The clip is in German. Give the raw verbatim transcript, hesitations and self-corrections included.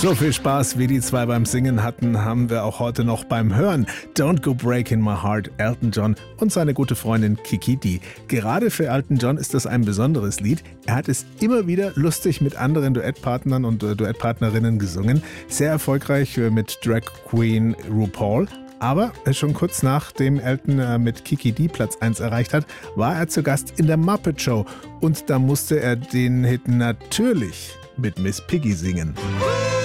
So viel Spaß, wie die zwei beim Singen hatten, haben wir auch heute noch beim Hören. Don't Go Breaking My Heart, Elton John und seine gute Freundin Kiki Dee. Gerade für Elton John ist das ein besonderes Lied. Er hat es immer wieder lustig mit anderen Duettpartnern und äh, Duettpartnerinnen gesungen. Sehr erfolgreich äh, mit Drag Queen RuPaul. Aber schon kurz nachdem Elton äh, mit Kiki Dee Platz eins erreicht hat, war er zu Gast in der Muppet Show. Und da musste er den Hit natürlich mit Miss Piggy singen.